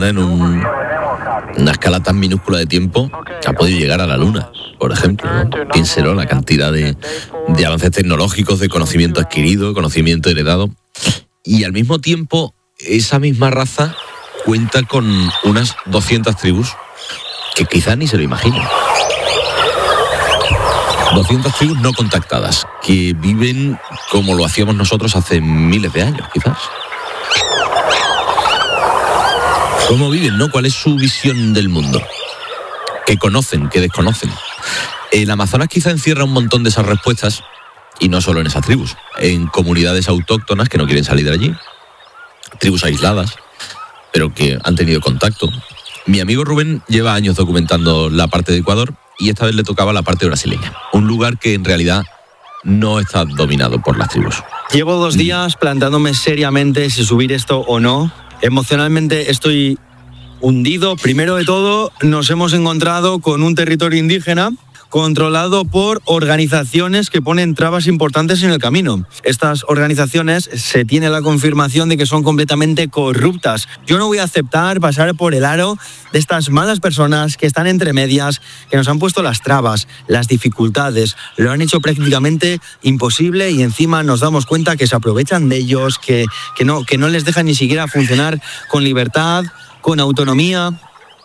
humana en una escala tan minúscula de tiempo ha podido llegar a la Luna, por ejemplo, ¿no? Piénselo, la cantidad de avances tecnológicos, de conocimiento adquirido, conocimiento heredado. Y al mismo tiempo, esa misma raza cuenta con unas 200 tribus que quizás ni se lo imaginen. 200 tribus no contactadas, que viven como lo hacíamos nosotros hace miles de años, quizás. ¿Cómo viven, no? ¿Cuál es su visión del mundo? ¿Qué conocen, qué desconocen? El Amazonas quizá encierra un montón de esas respuestas, y no solo en esas tribus, en comunidades autóctonas que no quieren salir de allí, tribus aisladas, pero que han tenido contacto. Mi amigo Rubén lleva años documentando la parte de Ecuador y esta vez le tocaba la parte brasileña, un lugar que en realidad no está dominado por las tribus. Llevo 2 días plantándome seriamente si subir esto o no. Emocionalmente estoy hundido. Primero de todo, nos hemos encontrado con un territorio indígena controlado por organizaciones que ponen trabas importantes en el camino. Estas organizaciones se tiene la confirmación de que son completamente corruptas. Yo no voy a aceptar pasar por el aro de estas malas personas que están entre medias, que nos han puesto las trabas, las dificultades, lo han hecho prácticamente imposible y encima nos damos cuenta que se aprovechan de ellos, que no les dejan ni siquiera funcionar con libertad, con autonomía.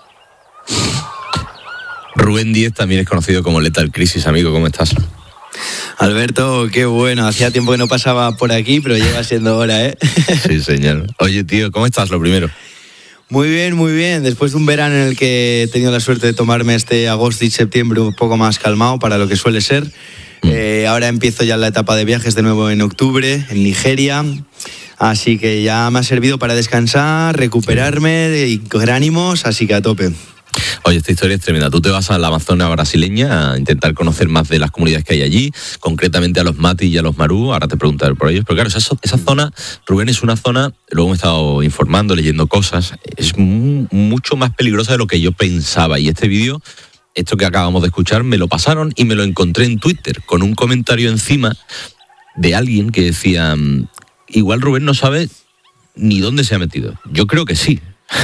Rubén Díez también es conocido como Lethal Crisis. Amigo, ¿cómo estás? Alberto, qué bueno. Hacía tiempo que no pasaba por aquí, pero lleva siendo hora, ¿eh? Sí, señor. Oye, tío, ¿cómo estás, lo primero? Muy bien, muy bien. Después de un verano en el que he tenido la suerte de tomarme este agosto y septiembre un poco más calmado para lo que suele ser. Ahora empiezo ya la etapa de viajes de nuevo en octubre, en Nigeria. Así que ya me ha servido para descansar, recuperarme y coger ánimos, así que a tope. Oye, esta historia es tremenda. Tú te vas a la Amazonia brasileña a intentar conocer más de las comunidades que hay allí, concretamente a los Mati y a los Marú. Ahora te preguntaré por ellos. Pero claro, esa zona, Rubén, es una zona, luego me he estado informando, leyendo cosas, es mucho más peligrosa de lo que yo pensaba. Y este vídeo, esto que acabamos de escuchar, me lo pasaron y me lo encontré en Twitter con un comentario encima de alguien que decía: igual Rubén no sabe ni dónde se ha metido. Yo creo que sí.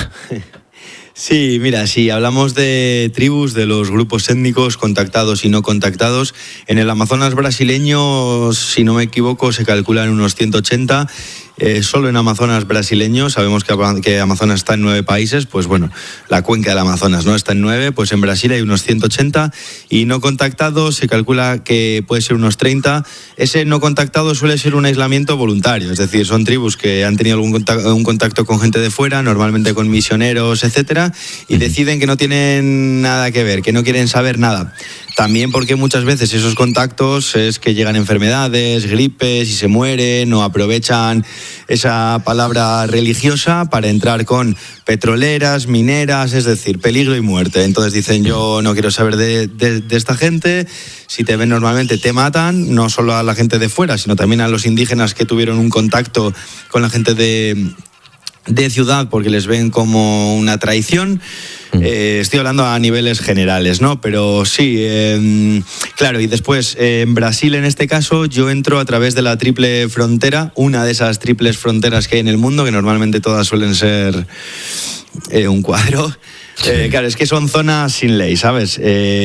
Sí, mira, si hablamos de tribus, de los grupos étnicos contactados y no contactados, en el Amazonas brasileño, si no me equivoco, se calculan unos 180. Solo en Amazonas brasileño, sabemos que Amazonas está en 9 países, pues bueno, la cuenca del Amazonas no está en 9, pues en Brasil hay unos 180 y no contactados se calcula que puede ser unos 30. Ese no contactado suele ser un aislamiento voluntario, es decir, son tribus que han tenido un contacto con gente de fuera, normalmente con misioneros, etcétera, y deciden que no tienen nada que ver, que no quieren saber nada. También porque muchas veces esos contactos es que llegan enfermedades, gripes y se mueren, o aprovechan esa palabra religiosa para entrar con petroleras, mineras, es decir, peligro y muerte. Entonces dicen: yo no quiero saber de esta gente, si te ven normalmente te matan, no solo a la gente de fuera, sino también a los indígenas que tuvieron un contacto con la gente de ciudad porque les ven como una traición. Estoy hablando a niveles generales, ¿no? Pero sí, claro, y después en Brasil, en este caso, yo entro a través de la triple frontera, una de esas triples fronteras que hay en el mundo, que normalmente todas suelen ser un cuadro. Claro, es que son zonas sin ley, ¿sabes?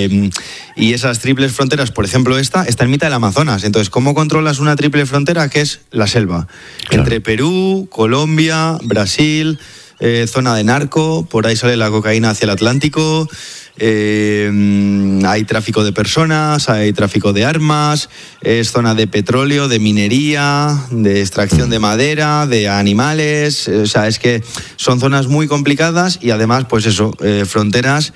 Y esas triples fronteras, por ejemplo, esta está en mitad del Amazonas. Entonces, ¿cómo controlas una triple frontera que es la selva? Claro. Entre Perú, Colombia, Brasil, zona de narco, por ahí sale la cocaína hacia el Atlántico. Hay tráfico de personas, hay tráfico de armas, es zona de petróleo, de minería, de extracción de madera, de animales. O sea, es que son zonas muy complicadas y además, pues eso, fronteras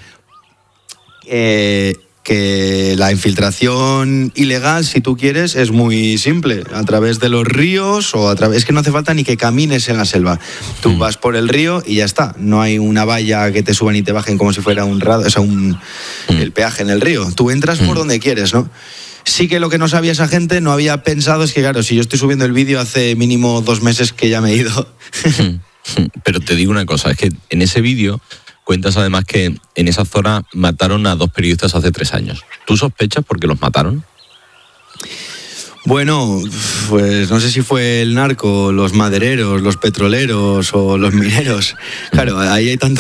que la infiltración ilegal, si tú quieres, es muy simple. A través de los ríos o es que no hace falta ni que camines en la selva. Tú vas por el río y ya está. No hay una valla que te suban y te bajen como si fuera el peaje en el río. Tú entras por donde quieres, ¿no? Sí que lo que no sabía esa gente, no había pensado, es que claro, si yo estoy subiendo el vídeo hace mínimo 2 meses que ya me he ido. Pero te digo una cosa, es que en ese vídeo cuentas además que en esa zona mataron a 2 periodistas hace 3 años. ¿Tú sospechas por qué los mataron? Bueno, pues no sé si fue el narco, los madereros, los petroleros o los mineros. Claro, ahí hay tanto